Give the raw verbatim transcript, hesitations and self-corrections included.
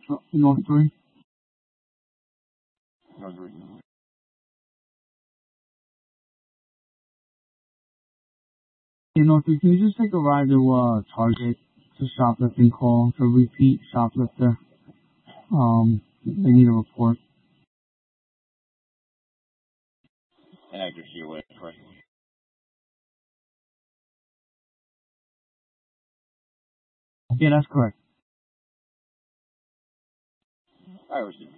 North three. North three. Hey, North three, can you just take a ride to uh, Target to shoplifting call to repeat shoplifter? Um, they need a report. An accuracy away, correct. Yeah, that's correct. I received.